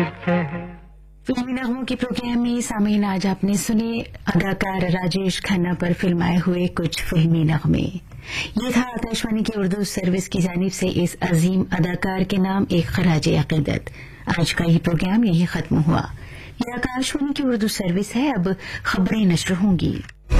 फिल्मी नगमों के प्रोग्राम में सामीन आज आपने सुने अदाकार राजेश खन्ना पर फिल्माए हुए कुछ फिल्मी नगमे। ये था आकाशवाणी की उर्दू सर्विस की जानिब से इस अजीम अदाकार के नाम एक खराज अकीदत। आज का ये प्रोग्राम यही खत्म हुआ। ये आकाशवाणी की उर्दू सर्विस है। अब खबरें नश्र होंगी।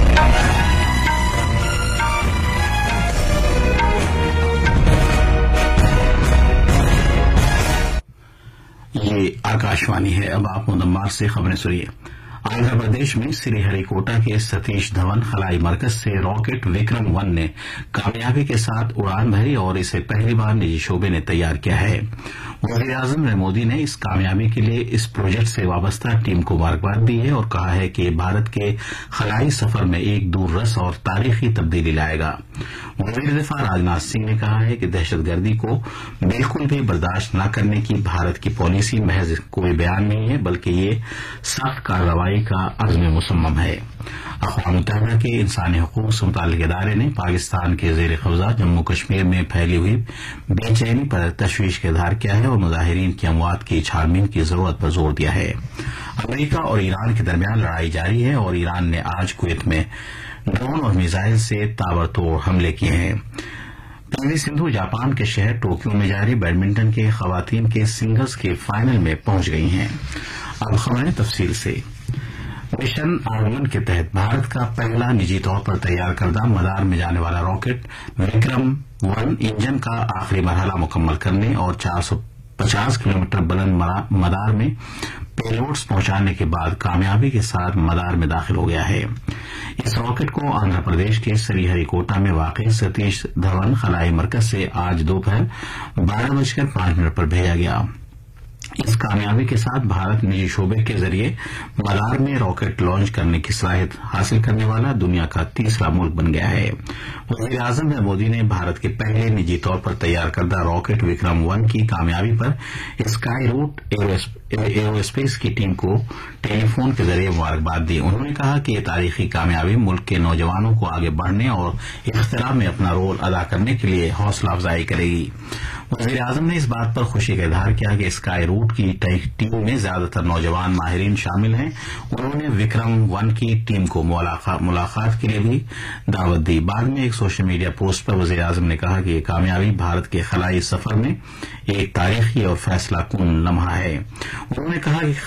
ये आकाशवाणी है। अब आप मुदम्मार से खबरें सुनिए। आंध्र प्रदेश में श्रीहरिकोटा के सतीश धवन खलाई मरकज से रॉकेट विक्रम 1 ने कामयाबी के साथ उड़ान भरी और इसे पहली बार निजी शोबे ने तैयार किया है। वज़ीर-ए-आज़म नरेंद्र मोदी ने इस कामयाबी के लिए इस प्रोजेक्ट से वाबस्ता टीम को मुबारकबाद दी है और कहा है कि भारत के खलाई सफर में एक दूररस और तारीखी तब्दीली लाएगा। वज़ीर दिफा राजनाथ सिंह ने कहा है कि दहशतगर्दी को बिल्कुल भी बर्दाश्त न करने की भारत की पॉलिसी महज कोई बयान नहीं है, बल्कि ये सख्त कार्रवाई का अज़्म मुसम्मम है। अक़वाम मुत्तहिदा के इंसानी हकूक़ से मुताल्लिक़ इदारे ने पाकिस्तान के ज़ेर कब्ज़ा जम्मू कश्मीर में फैली हुई बेचैनी पर तशवीश का इज़हार किया है और मुज़ाहिरीन की अमवात की छानबीन की ज़रूरत पर जोर दिया है। अमरीका और ईरान के दरमियान लड़ाई जारी है और ईरान ने आज कुवैत में ड्रोन और मिसाइल से ताबड़तोड़ हमले किए हैं। पीवी सिंधु जापान के शहर टोक्यो में जारी बैडमिंटन के खवातीन के सिंगल्स के फाइनल में पहुंच गई हैं। अब खबरें तफसील से। मिशन आर्यमन के तहत भारत का पहला निजी तौर पर तैयार करदा मदार में जाने वाला रॉकेट विक्रम 1 इंजन का आखिरी मरहला मुकम्मल करने और 450 किलोमीटर बुलंद मदार में पेलोड्स पहुंचाने के बाद कामयाबी के साथ मदार में दाखिल हो गया है। इस रॉकेट को आंध्र प्रदेश के श्रीहरिकोटा में वाक़ सतीश धवन खलाई मरकज से आज दोपहर 12:05 पर भेजा गया। इस कामयाबी के साथ भारत निजी शोबे के जरिए मदार में रॉकेट लॉन्च करने की सलाहियत हासिल करने वाला दुनिया का तीसरा मुल्क बन गया है। वज़ीर-ए-आज़म नरेंद्र मोदी ने भारत के पहले निजी तौर पर तैयार करदा रॉकेट विक्रम 1 की कामयाबी पर स्काई रूट एरोस्पेस की टीम को टेलीफोन के जरिए मुबारकबाद दी। उन्होंने कहा कि यह तारीखी कामयाबी मुल्क के नौजवानों को आगे बढ़ने और इख्तिराम में अपना रोल अदा करने के लिए हौसला अफजाई करेगी। वज़ीर-ए-आज़म ने इस बात पर खुशी का इज़हार किया कि स्काई रूट की टीम में ज्यादातर नौजवान माहिरीन शामिल हैं। उन्होंने विक्रम 1 की टीम को मुलाकात के लिए भी दावत दी। बाद में एक सोशल मीडिया पोस्ट पर वज़ीर-ए-आज़म ने कहा कि यह कामयाबी भारत के खलाई सफर में एक तारीखी और फैसला कुन लम्हा है। उन्होंने कहा कि